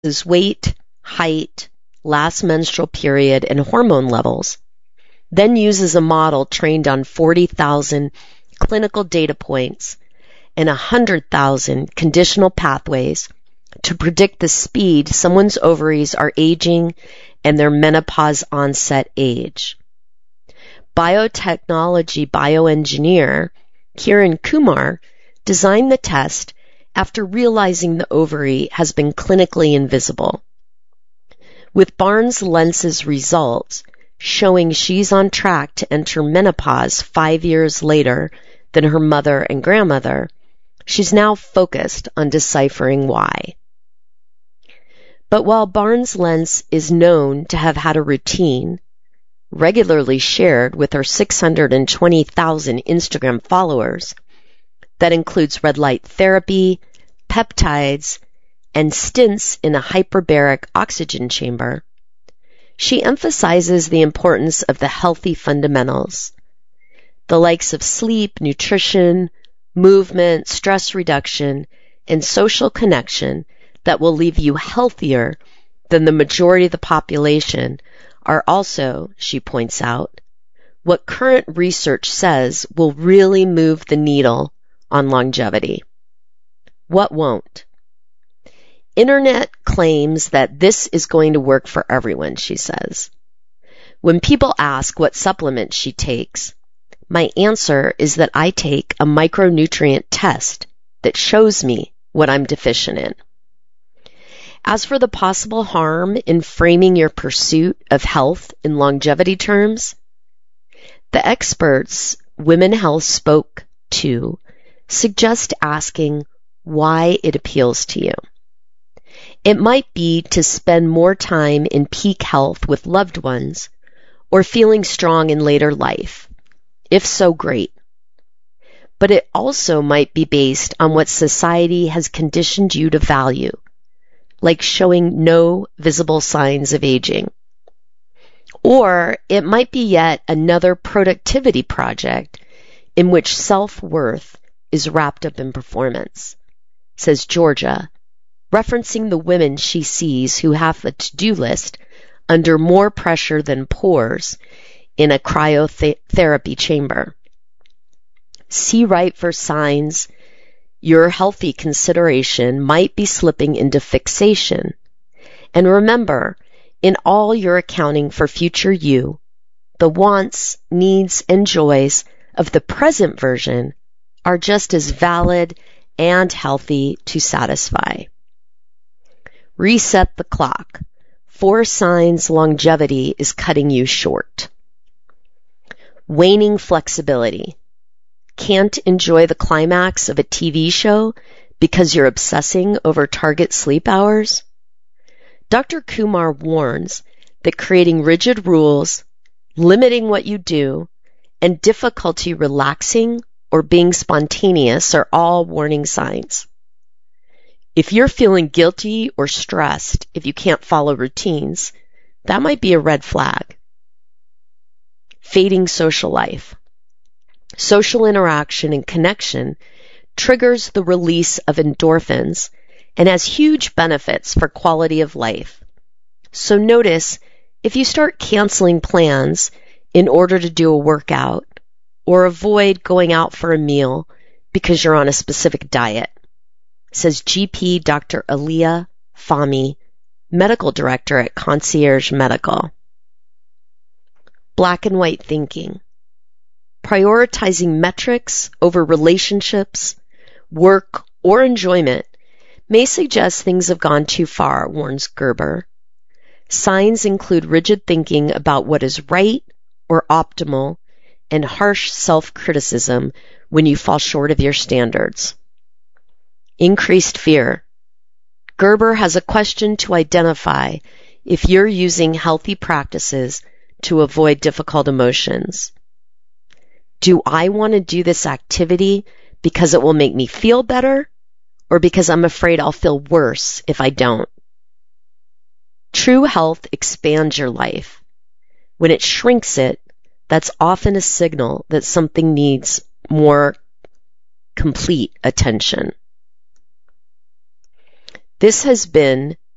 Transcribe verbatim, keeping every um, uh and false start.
is weight, height, last menstrual period, and hormone levels, then uses a model trained on forty thousand clinical data points and one hundred thousand conditional pathways to predict the speed someone's ovaries are aging and their menopause onset age. Biotechnology bioengineer Kiran Kumar designed the test after realizing the ovary has been clinically invisible. With Barnes-Lenz's results showing she's on track to enter menopause five years later than her mother and grandmother, she's now focused on deciphering why. But while Barnes-Lenz is known to have had a routine, regularly shared with her six hundred twenty thousand Instagram followers, that includes red light therapy, peptides, and stints in a hyperbaric oxygen chamber, she emphasizes the importance of the healthy fundamentals, the likes of sleep, nutrition, movement, stress reduction, and social connection that will leave you healthier than the majority of the population are also, she points out, what current research says will really move the needle on longevity. What won't? Internet claims that this is going to work for everyone, she says. When people ask what supplement she takes, my answer is that I take a micronutrient test that shows me what I'm deficient in. As for the possible harm in framing your pursuit of health in longevity terms, the experts Women Health spoke to suggest asking why it appeals to you. It might be to spend more time in peak health with loved ones or feeling strong in later life. If so, great. But it also might be based on what society has conditioned you to value, like showing no visible signs of aging. Or it might be yet another productivity project in which self-worth is wrapped up in performance, says Georgia, referencing the women she sees who have a to-do list under more pressure than pores in a cryotherapy chamber. See right for signs your healthy consideration might be slipping into fixation. And remember, in all your accounting for future you, the wants, needs, and joys of the present version are just as valid and healthy to satisfy. Reset the clock. Four signs longevity is cutting you short. Waning flexibility. Can't enjoy the climax of a T V show because you're obsessing over target sleep hours? Doctor Kumar warns that creating rigid rules, limiting what you do, and difficulty relaxing or being spontaneous are all warning signs. If you're feeling guilty or stressed if you can't follow routines, that might be a red flag. Fading social life. Social interaction and connection triggers the release of endorphins and has huge benefits for quality of life. So notice if you start canceling plans in order to do a workout or avoid going out for a meal because you're on a specific diet, says G P Doctor Aliyah Fahmy, medical director at Concierge Medical. Black and white thinking. Prioritizing metrics over relationships, work, or enjoyment may suggest things have gone too far, warns Gerber. Signs include rigid thinking about what is right or optimal and harsh self-criticism when you fall short of your standards. Increased fear. Gerber has a question to identify if you're using healthy practices to avoid difficult emotions. Do I want to do this activity because it will make me feel better, or because I'm afraid I'll feel worse if I don't? True health expands your life. When it shrinks it, that's often a signal that something needs more complete attention. This has been